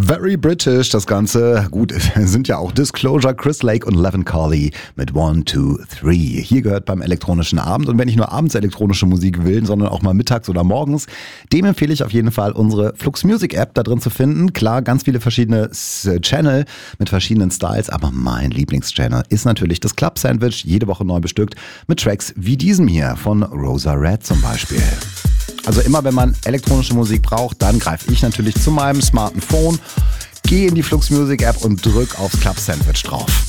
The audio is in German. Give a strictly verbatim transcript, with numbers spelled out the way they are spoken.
Very British, das Ganze. Gut, es sind ja auch Disclosure, Chris Lake und Levin Corley mit One, Two, Three. Hier gehört beim elektronischen Abend. Und wenn ich nur abends elektronische Musik will, sondern auch mal mittags oder morgens, dem empfehle ich auf jeden Fall unsere Flux Music App da drin zu finden. Klar, ganz viele verschiedene Channel mit verschiedenen Styles, aber mein Lieblingschannel ist natürlich das Club Sandwich, jede Woche neu bestückt mit Tracks wie diesem hier von Rosa Red zum Beispiel. Also immer wenn man elektronische Musik braucht, dann greife ich natürlich zu meinem smarten Phone, gehe in die Flux Music App und drück aufs Club Sandwich drauf.